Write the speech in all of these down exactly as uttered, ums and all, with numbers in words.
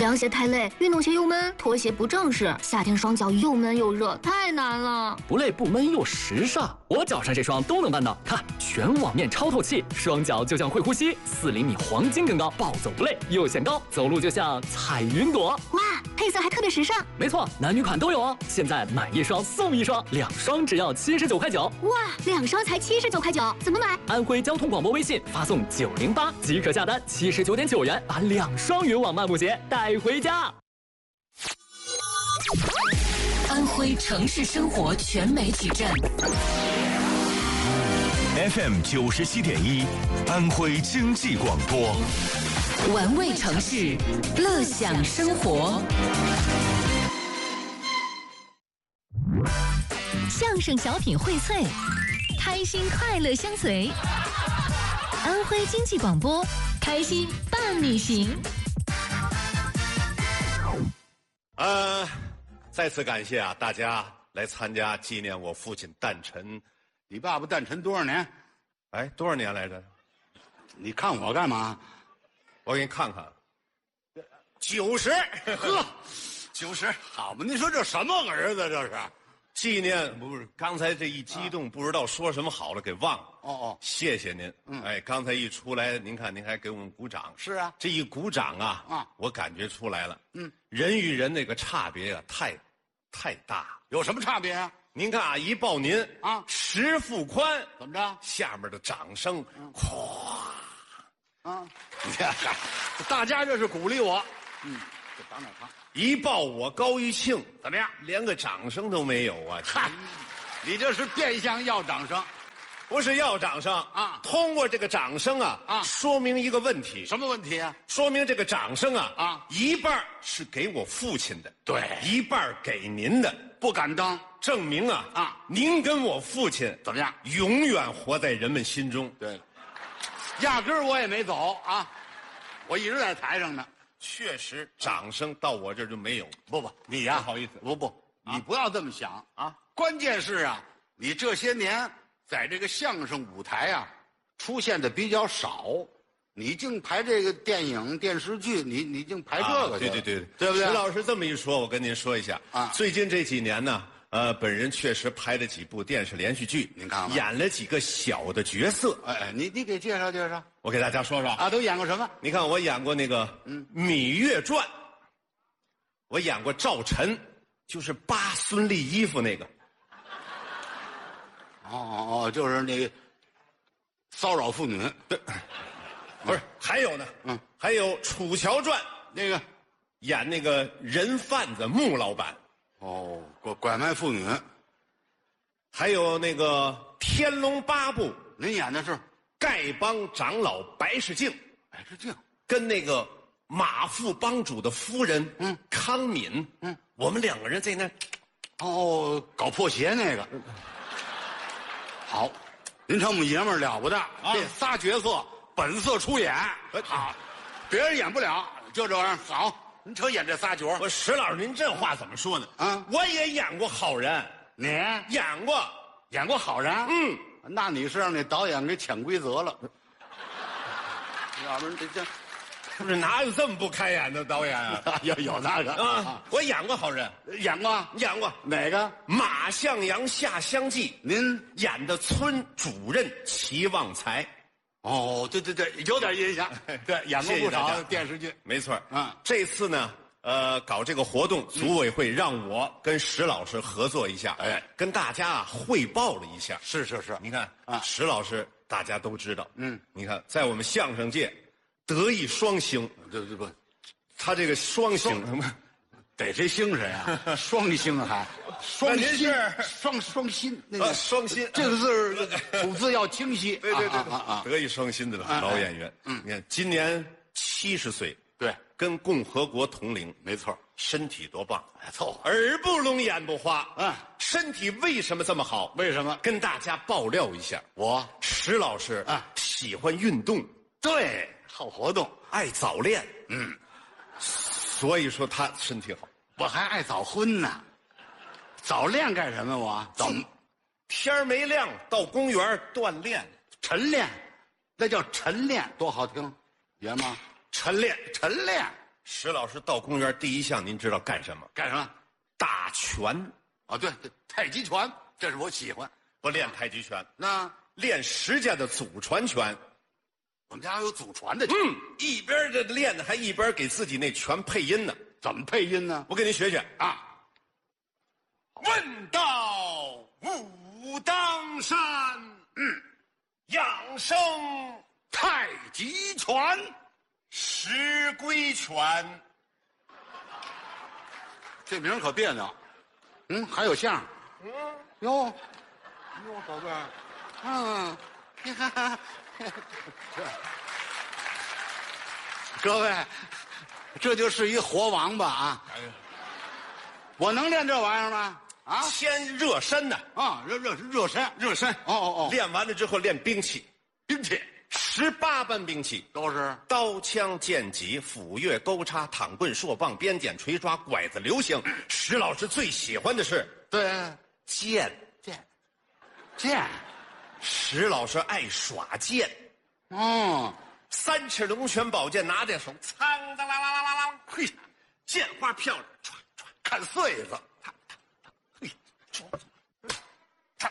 凉鞋太累，运动鞋又闷，拖鞋不正式，夏天双脚又闷又热，太难了。 不累不闷又时尚，我脚上这双都能办到。看，全网面超透气，双脚就像会呼吸，四厘米黄金更高，暴走不累又显高，走路就像踩云朵。 哇，配色还特别时尚。 没错，男女款都有哦。现在买一双送一双，两双只要七十九块九。 哇，两双才七十九块九，怎么买？ 安徽交通广播微信发送九零八即可下单，七十九点九元把两双云网漫步鞋带回家。 安徽城市生活全媒体站 F M 九十七点一，安徽经济广播， 玩味城市，乐享生活。相声小品荟萃，开心快乐相随。安徽经济广播，开心伴你行。 呃，再次感谢啊，大家来参加纪念我父亲诞辰。 你爸爸诞辰多少年？ 哎，多少年来着？ 你看我干嘛？ 我给你看看，九十， 呵， 九十， 好嘛！你说这什么儿子这是？ 纪念不是？刚才这一激动，啊、不知道说什么好了，给忘了。 哦哦， 谢谢您。嗯，哎，刚才一出来，您看您还给我们鼓掌。 是啊， 这一鼓掌啊， 啊， 我感觉出来了。 嗯， 人与人那个差别啊，太，太大。 有什么差别啊？ 您看啊，一抱您啊， 十腹宽， 怎么着？ 下面的掌声，咵、 嗯，啊，你看，大家这是鼓励我，嗯，就当着他一抱我高一庆， 怎么样？ 连个掌声都没有啊！ 嗨，你这是变相要掌声， 不是要掌声啊！ 通过这个掌声啊啊，说明一个问题， 什么问题啊？ 说明这个掌声啊啊， 一半是给我父亲的， 对， 一半给您的， 不敢当。 证明啊啊，您跟我父亲怎么样？ 永远活在人们心中。 对，压根儿我也没走啊，我一直在台上呢。 确实，掌声到我这儿就没有。 不不，你呀， 不好意思， 不不，你不要这么想啊。关键是啊，你这些年在这个相声舞台啊出现的比较少，你净排这个电影电视剧，你你净排这个、啊， 对对对对， 对不对？ 石老师这么一说，我跟您说一下啊，最近这几年呢。呃，本人确实拍了几部电视连续剧， 您看看， 演了几个小的角色。 哎，你你给介绍介绍， 我给大家说说啊，都演过什么？ 你看，我演过那个嗯《芈月传》，我演过赵晨，就是扒孙俪衣服那个。 哦哦哦，就是那个骚扰妇女。 对，不是，还有呢，嗯，还有《楚乔传》， 那个演那个人贩子穆老板。 哦，拐拐卖妇女， 还有那个《天龙八部》， 您演的是丐帮长老白世敬， 白世敬跟那个马副帮主的夫人，嗯，康敏，嗯，我们两个人在那， 哦，搞破鞋那个，好，您这么爷们儿了不得，啊、这仨角色本色出演，好，别人演不了，就这玩意儿好。您瞅演这仨角， 我石老师，您这话怎么说呢？啊，我也演过好人， 你演过， 演过好人， 嗯， 那你是让那导演给潜规则了，要不然这这， 不是哪有这么不开眼的导演啊？ 有有那个啊，我演过好人， 演过演过哪个？ 马向阳下乡记， 您演的村主任齐旺财。 哦，对对对，有点印象。对，演过不少电视剧， 没错。 嗯， 这次呢，呃，搞这个活动，组委会让我跟石老师合作一下，哎，跟大家啊汇报了一下。 是是是， 你看啊， 石老师大家都知道， 嗯， 你看在我们相声界，德艺双馨， 对对不， 他这个双星什么？ 逮谁星谁啊？双星还双心双双心那个双心这个字吐字要清晰。 对对对啊，德艺双馨的老演员。嗯，你看今年七十岁， 对， 跟共和国同龄， 没错， 身体多棒， 凑合。 耳不聋眼不花， 嗯， 身体为什么这么好？ 为什么？ 跟大家爆料一下， 我石老师啊喜欢运动， 对，好活动， 爱早恋， 嗯。 所以说他身体好， 我还爱早婚呢。早恋干什么？我早天没亮到公园锻炼， 晨练，那叫晨练，多好听，爷吗？ 晨练， 晨练， 石老师到公园第一项，您知道干什么？ 干什么？ 打拳。 啊，对对，太极拳，这是我喜欢。 不练太极拳， 那练石家的祖传拳。 我们家有祖传的拳， 嗯，一边这练的，还一边给自己那拳配音呢。 怎么配音呢？ 我给您学学啊。 问道武当山，嗯，养生太极拳， 石龟拳。 这名可别扭。嗯，还有相。嗯，哟，哟，宝贝儿，嗯，哈哈，各位，这就是一活王八啊！我能练这玩意儿吗？啊， 先热身呢。 啊，热热热身， 热身。 哦哦哦， 练完了之后练兵器， 兵器十八般兵器都是刀枪剑戟斧钺钩叉躺棍槊棒鞭锏锤抓拐子流星。石老师最喜欢的是对剑剑剑， 石老师爱耍剑。 哦， 三尺龙泉宝剑拿在手，苍当啷啷啷啷啷，嘿，剑花飘着，唰唰， 看穗子， 嘿，唰唰，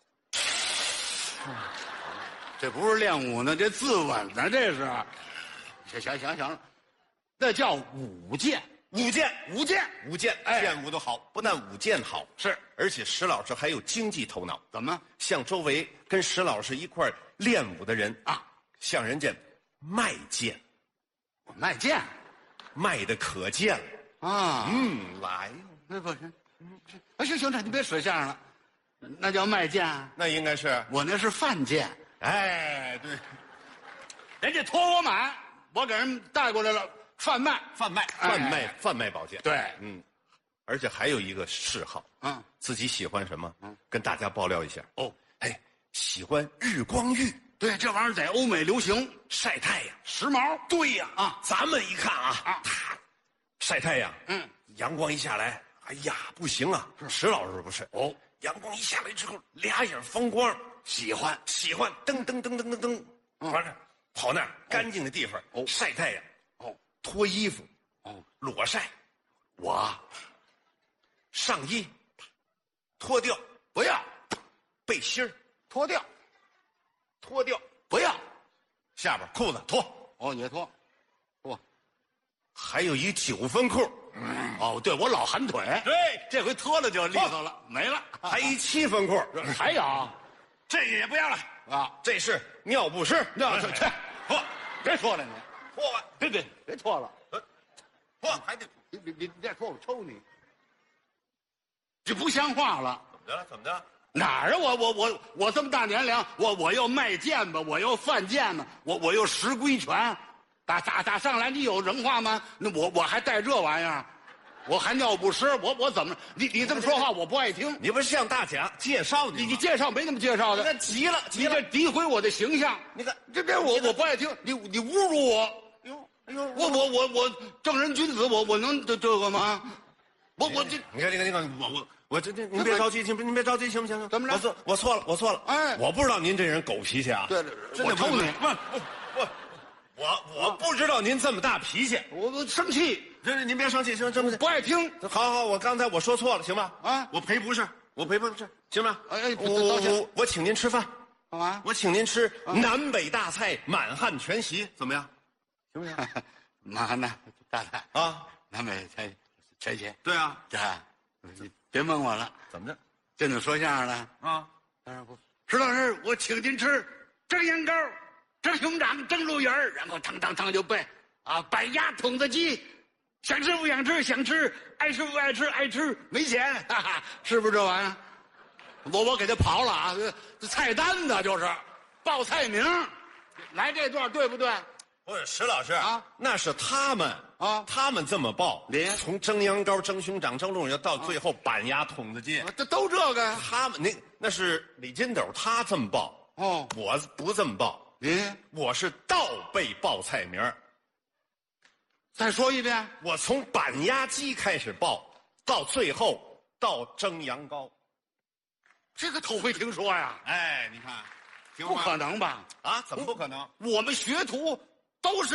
这不是练武呢，这自刎呢，这是。行行行行了，那叫舞剑， 舞剑， 舞剑， 舞剑， 哎练武都好，不但舞剑好， 是， 而且石老师还有经济头脑。 怎么向周围跟石老师一块儿练武的人啊， 向人家卖剑， 我卖剑卖的可贱了。 啊？ 嗯，来呀， 那不行，啊，行行，这你别使相声了，那叫卖剑， 那应该是， 我那是贩剑。 哎，对， 人家托我买，我给人带过来了，贩卖， 贩卖， 哎贩卖，贩卖宝剑。 对， 嗯，而且还有一个嗜好， 嗯， 自己喜欢什么？ 嗯， 跟大家爆料一下。 哦， 哎，喜欢日光浴， 对，这玩意儿在欧美流行， 晒太阳， 时髦。 对呀， 啊咱们一看啊， 啊他晒太阳， 嗯， 阳光一下来，哎呀，不行啊！石老师不是哦， 阳光一下来之后，俩眼放光， 喜欢喜欢噔噔噔噔噔噔， 嗯完了跑那儿干净的地方哦晒太阳， 哦脱衣服哦， 裸晒， 我上衣脱掉， 不要背心儿脱掉， 脱掉， 不要下边裤子脱， 哦，也脱，脱。 还有一九分裤， 哦，对，我老寒腿， 对， 这回脱了就利索了，没了。 还一七分裤， 还有这个也不要了， 啊， 这是尿不湿， 那这这脱别脱了你， 脱完， 别别别脱了， 脱还得你你你你再脱我抽你，这不像话了。 怎么的了？怎么的了？ 哪儿啊？我我我我这么大年龄，我我又卖剑吧，我又贩剑呢，我我又石龟拳，打打打上来，你有人话吗？那我我还带这玩意儿，我还尿不湿，我我怎么？你你这么说话我不爱听。 你不是向大家介绍你你你介绍没那么介绍的， 那急了， 你这诋毁我的形象， 你看这这我我不爱听，你你侮辱我， 哟，哎呦， 我我我我正人君子，我我能这这个吗？我我这你看，你看，你看，我我我这这，您别着急，行不？您别着急，行不行？ 怎么着我错，我错了，我错了。 哎我不知道您这人狗脾气啊。 对对真的我抽你不不不，我我不知道您这么大脾气。 我我生气， 这是您别生气，行行不行？ 不爱听。 好好，我刚才我说错了，行吧？ 啊我赔不是，我赔不是，行吧？ 哎哎我道歉我我请您吃饭， 干嘛？ 我请您吃南北大菜满汉全席，怎么样？ 行不行？妈呢？大菜啊， 南北全全席。 对啊， 这你别蒙我了， 怎么着？ 这怎么说相声的？ 啊， 当然不。石老师，我请您吃蒸羊羔、蒸熊掌、蒸鹿眼儿，然后汤汤汤就背啊，板鸭、筒子鸡，想吃不想吃，想吃爱吃不爱吃，爱吃没钱，哈哈，是不是这玩意儿？我我给他刨了啊，这菜单呢就是报菜名，来这段对不对？ 不是石老师啊， 那是他们啊他们这么报， 您从蒸羊羔、蒸熊掌、蒸鹿眼到最后板鸭、筒子鸡， 这都这个呀？ 他们那那是李金斗他这么报， 哦， 我不这么报， 您我是倒背报菜名儿， 再说一遍。 我从板鸭鸡开始报，到最后到蒸羊羔。 这个头回听说呀， 哎，你看， 不可能吧？ 啊？怎么不可能？ 我们学徒都是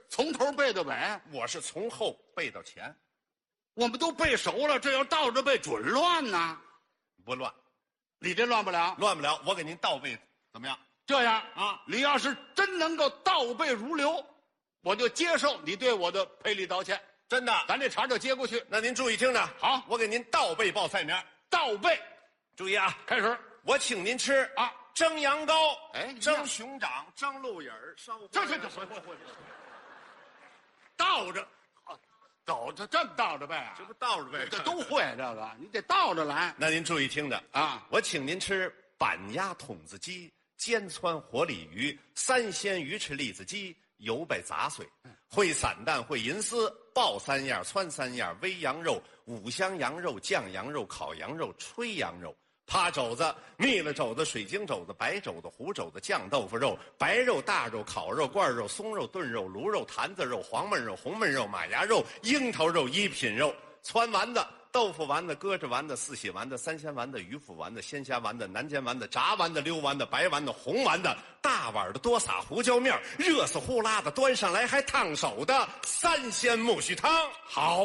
从头背到尾。 我是从后背到前。 我们都背熟了，这要倒着背准乱呢。 不乱， 你这乱不了， 乱不了。我给您倒背，怎么样？ 这样啊， 你要是真能够倒背如流，我就接受你对我的赔礼道歉。 真的， 咱这茬就接过去。 那您注意听着， 好， 我给您倒背报菜名。 倒背， 注意啊， 开始。 我请您吃啊， 蒸羊羔， 哎， 蒸熊掌，蒸鹿眼儿，烧。 这这这，倒着。走着这么倒着背啊？ 这不倒着背， 这都会这个，你得倒着来。 那您注意听着啊！ 我请您吃板鸭筒子鸡、煎川活鲤鱼、三鲜鱼翅栗子鸡、油贝杂碎、烩散蛋、烩银丝、爆三样、汆三样、煨羊肉、五香羊肉、酱羊肉、烤羊肉、炊羊肉。趴肘子、蜜了肘子、水晶肘子、白肘子、糊肘子、酱豆腐肉、白肉、大肉、烤肉、罐肉、松肉、炖肉、卤肉、坛子肉、黄焖肉、红焖肉、马牙肉、樱桃肉、一品肉、汆丸子、豆腐丸子、鸽子丸子、四喜丸子、三鲜丸子、鱼腐丸子、鲜虾丸子、南煎丸子、炸丸子、溜丸子、白丸子、红丸子，大碗的多撒胡椒面，热死呼啦的端上来还烫手的三鲜木须汤。好。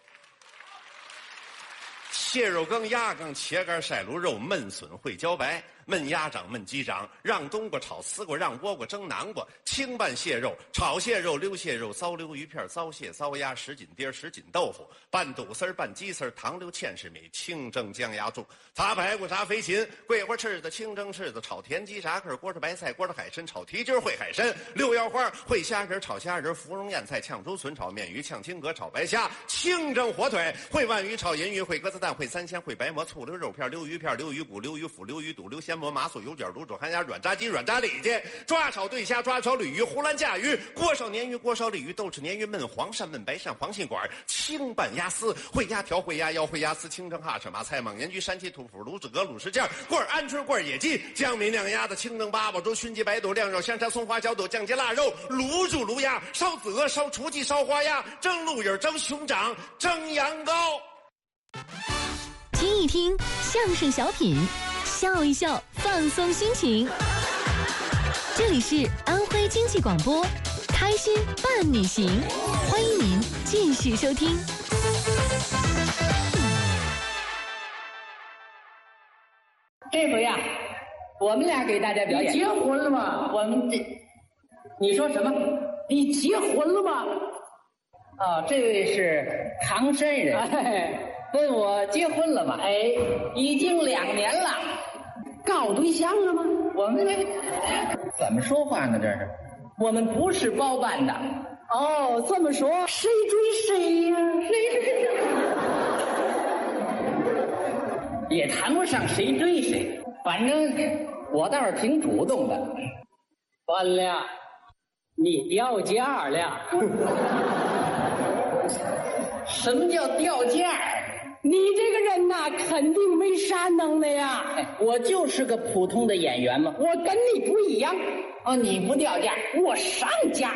蟹肉羹、鸭羹、茄干、晒卤肉、焖笋、烩茭白、焖鸭掌、焖鸡掌，让冬瓜、炒丝瓜，让倭瓜、蒸南瓜，清拌蟹肉、炒蟹肉、溜蟹肉、糟溜鱼片、糟蟹、糟鸭、什锦碟、什锦豆腐，拌肚丝、拌鸡丝、糖溜芡实米，清蒸姜鸭柱，炸排骨、炸飞禽，桂花翅子、清蒸翅子，炒田鸡、炸客、锅着白菜、锅着海参，炒蹄筋、烩海参，溜腰花、烩虾仁、炒虾仁，芙蓉燕菜、炝竹笋、炒面鱼，炝青蛤、炒白虾，清蒸火腿，烩鲩鱼、炒银鱼，烩鸽子蛋，烩三鲜，烩白馍，醋溜肉片，溜鱼片，溜鱼骨，溜鱼腐，溜鱼肚，溜鲜蘑，麻酥油卷，卤煮寒鸭，软炸鸡，软炸里脊，抓炒对虾，抓炒鲤鱼，胡兰架鱼，锅烧鲶鱼，锅烧鲤鱼，豆豉鲶鱼，焖黄鳝，焖白鳝，黄杏管，清拌鸭丝，烩鸭条，烩鸭腰，烩鸭丝，清蒸哈翅，马菜，蒙盐焗，山鸡土腐，卤子鹅，卤什件，棍儿鹌鹑，棍儿野鸡，江米酿鸭子，清蒸八宝粥，熏鸡白肚，晾肉香肠，松花小肚，酱鸡腊肉，卤煮卤鸭，烧子鹅，烧雏鸡，烧花鸭，蒸鹿眼，蒸熊掌，蒸羊羔。 听一听相声小品，笑一笑，放松心情。这里是安徽经济广播，开心伴你行，欢迎您继续收听。 这回呀，我们俩给大家表演。 你结婚了吗？ 我们这，你说什么？ 你结婚了吗？ 哦，这位是唐山人。 哎， 问我结婚了吗？ 哎， 已经两年了。 搞对象了吗？ 我们怎么说话呢？这是，我们不是包办的。 哦，这么说，谁追谁呀？谁？ 也谈不上谁追谁，反正我倒是挺主动的。 完了，你掉价了。 什么叫掉价？ 你这个人呐，肯定没啥能耐呀。 哎，我就是个普通的演员嘛。 我跟你不一样。 哦，你不掉价， 我上价。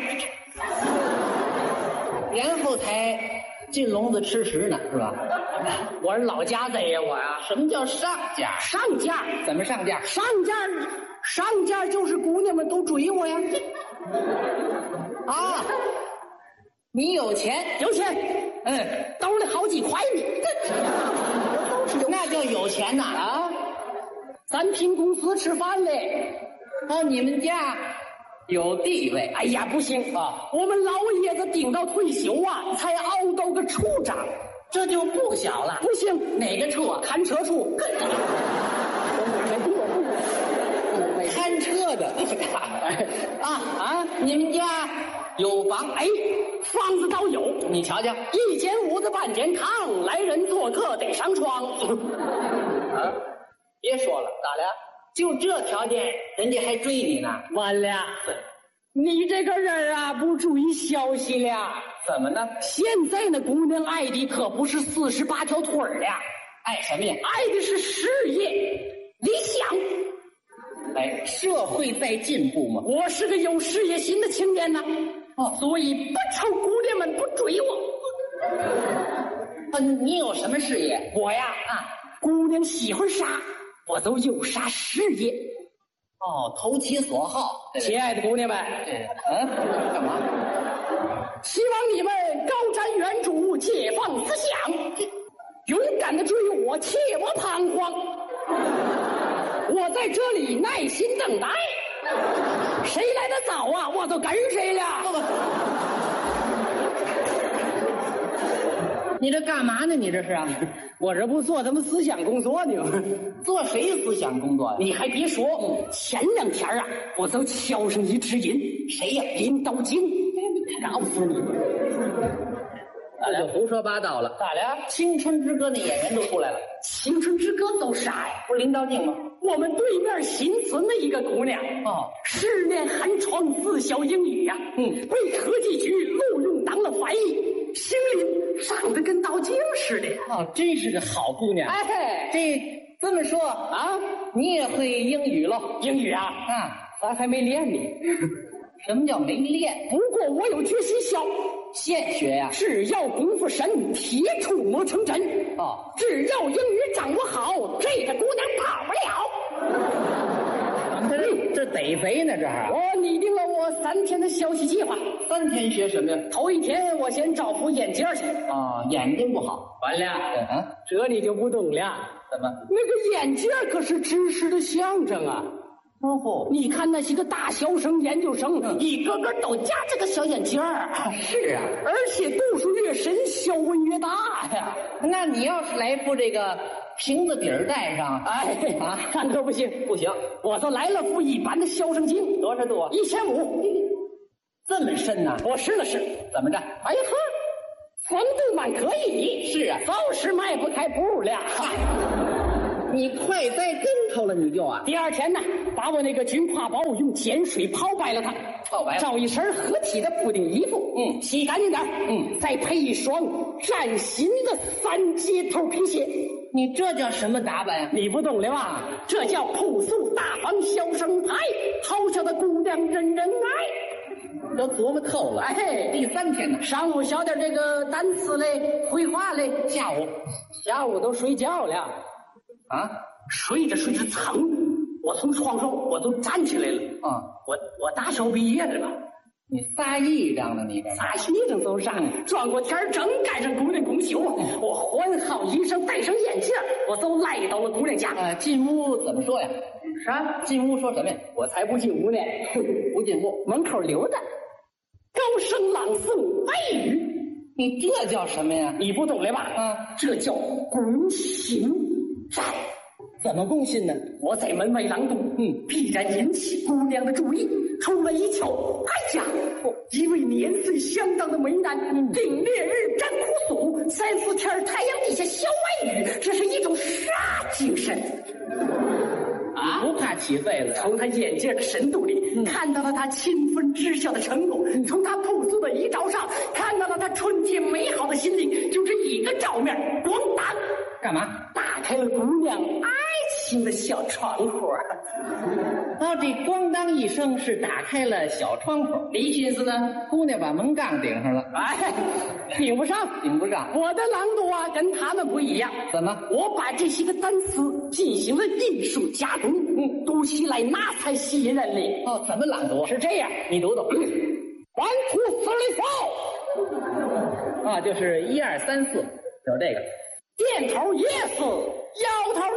然后才进笼子吃食呢，是吧？ 我是老家贼呀，我呀。 什么叫上价？ 上价怎么上价？ 上价，上价就是姑娘们都追我呀。 啊，你有钱？ 有钱。 嗯， 兜里好几块呢。 那叫有钱呐！ 啊，咱凭公司吃饭嘞。 哦，你们家有地位？ 哎呀，不行啊！我们老爷子顶到退休啊，才熬到个处长， 这就不小了。 不行， 哪个处啊？ 看车处。 看车的啊啊！你们家有房？ 哎，房子倒有。 你瞧瞧， 一间屋子半间炕，来人做客得上床。 啊，别说了，咋的？就这条件，人家还追你呢？ 完了，你这个人啊，不注意消息了。 怎么呢？ 现在那姑娘爱的可不是四十八条腿儿呀， 爱什么呀？ 爱的是事业、理想。 哎，社会在进步嘛。 我是个有事业心的青年呐， 哦， 所以不愁姑娘们不追我。 啊，你有什么事业？ 我呀，啊，姑娘喜欢啥，我都有啥事业。 哦，投其所好。 亲爱的姑娘们， 嗯，干嘛？ 希望你们高瞻远瞩，解放思想，勇敢的追我，切莫彷徨。我在这里耐心等待，谁来的早啊，我都跟谁了。 你这干嘛呢？你这是啊？ 我这不做咱们思想工作呢吗？ 做谁思想工作呀？ 你还别说，前两天啊，我都敲上一只人，谁呀？林道京，告诉你， 这就胡说八道了。 咋了？ 青春之歌那演员都出来了。 青春之歌都啥呀？ 不是林道静吗？ 我们对面新村的一个姑娘， 哦， 十年寒窗自晓英语呀、啊，嗯，被科技局录用当了翻译，心灵长得跟道静似的。 哦，真是个好姑娘。 哎， 这这么说啊，你也会英语喽？ 英语啊， 啊， 咱还没练呢。 什么叫没练？ 不过我有决心小， 现学呀、啊。 只要功夫深，铁杵磨成针。 哦， 只要英语掌握好，这个姑娘跑不了。 这这逮贼呢？这还我拟定了我三天的学习计划。 三天学什么呀？ 头一天我先找副眼镜去。 啊、哦，眼睛不好。 完了， 嗯， 这你就不懂了。 怎么？ 那个眼镜可是知识的象征啊。 哦吼！ 你看那些个大学生、研究生，嗯、一个个都夹这个小眼镜儿。 是啊， 而且度数越深，学问越大呀。 那你要是来副这个瓶子底儿戴上， 哎啊， 看可不行， 不行， 我都来了副一般的小生镜， 多少度？ 一千五， 这么深呐、啊？ 我试了试， 怎么着？ 哎呵，风度蛮可以。 是啊， 就是迈不开步了。 你快栽跟头了，你就啊！ 第二天呢，把我那个军挎包用碱水泡白了它， 泡白了， 找一身合体的铺丁衣服， 嗯， 洗干净点， 嗯， 再配一双崭新的三接头皮鞋。 你这叫什么打扮呀、啊？ 你不懂了吧？这叫朴素大方小生派，好笑的姑娘人人爱。 都琢磨透了。 哎， 第三天呢， 上午学点这个单词嘞、绘画嘞， 下午， 下午都睡觉了。 啊， 睡着睡着，噌，我从床上我都站起来了。 啊， 我我大学毕业的了。 你撒癔症了，你这撒癔症走上，转过天正赶上姑娘公休，我换好衣裳，戴上眼镜，我都来到了姑娘家。 啊，进屋怎么说呀？ 啥？ 进屋说什么呀？ 我才不进屋呢， 不进屋， 门口溜达，高声朗诵外语。 你这叫什么呀？ 你不懂了吧？ 啊， 这叫攻心战。 怎么攻心呢？ 我在门外朗读， 嗯， 必然引起姑娘的注意。出门一瞧，哎呀，一位年岁相当的美男，顶烈日沾酷暑，三四天太阳底下消外语，这是一种啥精神？ 啊，不怕起痱子？ 从他眼镜的深度里、嗯、看到了他勤奋知晓的成果，嗯、从他朴素的衣着上看到了他纯洁美好的心灵。就这一个照面，咣当， 干嘛？ 打开了姑娘爱情的小窗户。 啊，这咣当一声是打开了小窗户。你寻思呢？姑娘把门杠顶上了。 哎，顶不上， 顶不上。 我的朗读啊，跟他们不一样。 怎么？ 我把这些个单词进行了艺术加工，嗯，读起来那才吸引人哩。 哦，怎么朗读？ 是这样， 你读读。 One two three four， 啊，就是一二三四，就是这个。 点头 yes， 摇头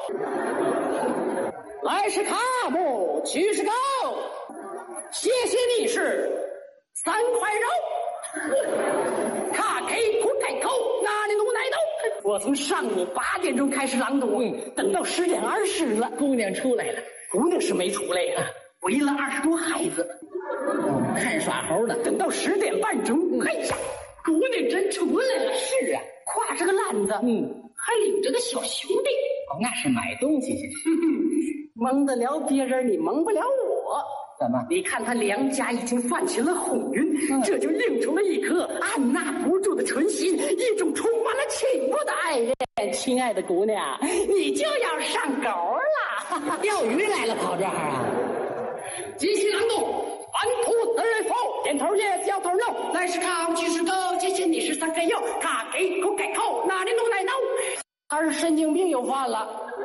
no。来是卡姆，去是狗，谢谢你是三块肉。他给苦改口，哪里弄奶豆？我从上午八点钟开始朗读，嗯，等到十点二十了， 姑娘出来了。 姑娘是没出来呀、啊，围了二十多孩子， 哦，看耍猴呢。 等到十点半钟，嗯、哎呀，姑娘真出来了。 是啊， 挎着个篮子， 嗯， 还领着个小兄弟。 哦，那是买东西去。 蒙得了别人，你蒙不了我。 怎么？ 你看他娘家已经泛起了红晕，嗯、这就映出了一颗按捺不住的春心，一种充满了情慕的爱恋。亲爱的姑娘，你就要上钩了！ 钓鱼来了，跑这儿啊！ 继续朗读。One two three four， 点头 yes， 摇头 no， 来是靠，去是狗，谢谢你是三个油，他给口改口，哪里弄奶脑？二是神经病又犯了。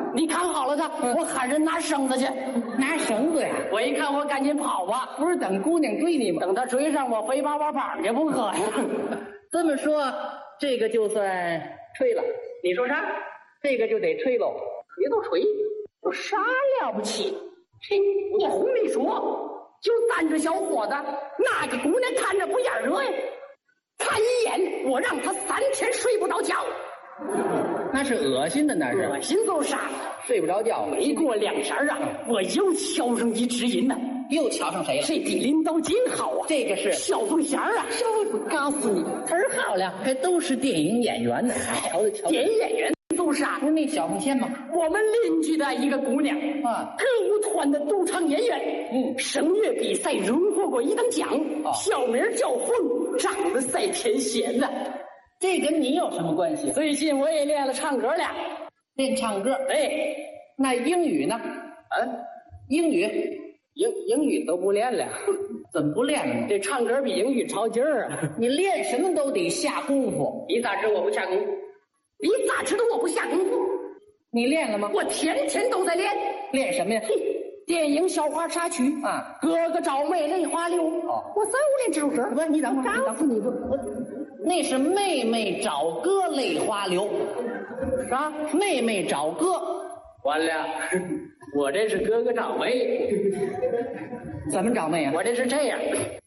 你看好了他，我喊人拿绳子去。 拿绳子呀？ 我一看，我赶紧跑吧。 不是等姑娘追你吗？ 等他追上我，飞八八棒去不可呀。 这么说，这个就算吹了。 你说啥？ 这个就得吹喽。 别都吹，有啥了不起？嘿，我红没说，就三个小伙子，那个姑娘看着不眼热呀。看一眼，我让她三天睡不着觉。 那是恶心的，那是恶心够啥？ 睡不着觉。 没过两天啊，我又敲上一只银呢。 又瞧上谁了？ 这比拎刀金好啊！ 这个是小凤仙儿啊！我告诉你，词儿好了， 这都是电影演员呢。瞧瞧瞧， 电影演员都是啊， 不是那小凤仙吗？ 我们邻居的一个姑娘啊， 歌舞团的独唱演员， 嗯， 声乐比赛荣获过一等奖， 哦， 小名叫凤，长得赛天仙呢。 这跟你有什么关系？ 最近我也练了唱歌了， 练唱歌。 哎， 那英语呢？ 啊， 英语。 英英语都不练了， 怎么不练了呢？ 这唱歌比英语超劲儿啊！ 你练什么都得下功夫。 你咋知道我不下功夫？你咋知道我不下功夫？ 你练了吗？ 我天天都在练。 练什么呀？ 电影《小花插曲》 啊， 哥哥找妹泪花流。 哦， 我三五练这首歌。 不是，你等会儿， 告诉你不，我那是妹妹找哥泪花流。 啥？ 妹妹找哥。 完了，我这是哥哥找妹。 怎么找妹啊？ 我这是这样，